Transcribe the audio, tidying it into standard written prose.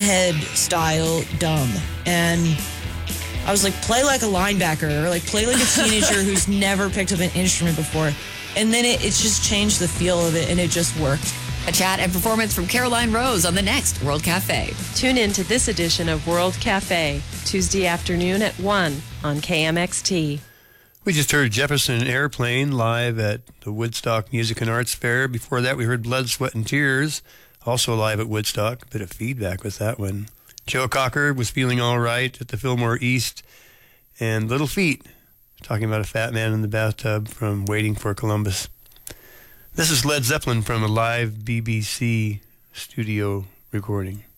bonehead style dumb. And I was like, play like a linebacker, or like play like a teenager who's never picked up an instrument before. And then it just changed the feel of it, and it just worked. A chat and performance from Caroline Rose on the next World Cafe. Tune in to this edition of World Cafe, Tuesday afternoon at 1 on KMXT. We just heard Jefferson Airplane live at the Woodstock Music and Arts Fair. Before that, we heard Blood, Sweat, and Tears, also live at Woodstock. A bit of feedback with that one. Joe Cocker was Feeling All Right at the Fillmore East. And Little Feat, talking about a fat man in the bathtub from Waiting for Columbus. This is Led Zeppelin from a live BBC studio recording.